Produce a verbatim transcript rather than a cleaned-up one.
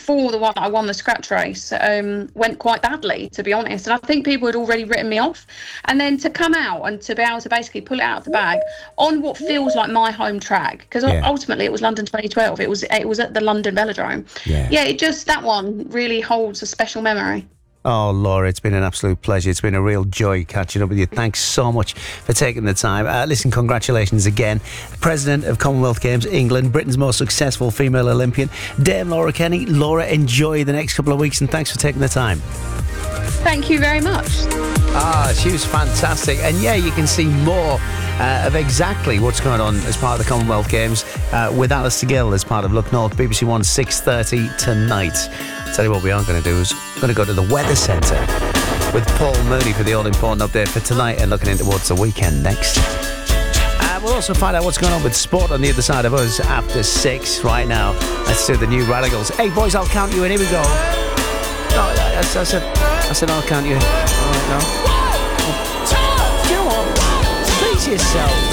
before the one that I won the scratch race um, went quite badly, to be honest. And I think people had already written me off. And then to come out and to be able to basically pull it out of the bag on what feels like my home track, because Yeah. ultimately it was London twenty twelve. It was it was at the London Velodrome. Yeah. Yeah, it just, that one really holds a special memory. Oh, Laura, it's been an absolute pleasure. It's been a real joy catching up with you. Thanks so much for taking the time. Uh, listen, congratulations again. President of Commonwealth Games England, Britain's most successful female Olympian, Dame Laura Kenny. Laura, enjoy the next couple of weeks and thanks for taking the time. Thank you very much. Ah, she was fantastic. And yeah, you can see more uh, of exactly what's going on as part of the Commonwealth Games uh, with Alistair Gill as part of Look North, B B C One, six thirty tonight. I'll tell you what we aren't going to do is we're going to go to the Weather Centre with Paul Mooney for the all-important update for tonight and looking in towards the weekend next. Uh, we'll also find out what's going on with sport on the other side of us after six right now. Let's do the New Radicals. Hey, boys, I'll count you in. Here we go. No, I, I, I said, I said I'll count you in. All right, now. Do you know what? Please yourself.